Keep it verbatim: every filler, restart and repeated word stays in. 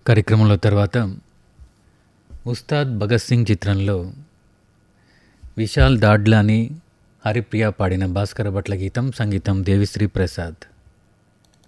కార్యక్రమంలో తర్వాత ఉస్తాద్ భగత్ సింగ్ చిత్రంలో విశాల్ దాడ్లాని హరిప్రియ పాడిన భాస్కర భట్ల గీతం, సంగీతం దేవిశ్రీ ప్రసాద్.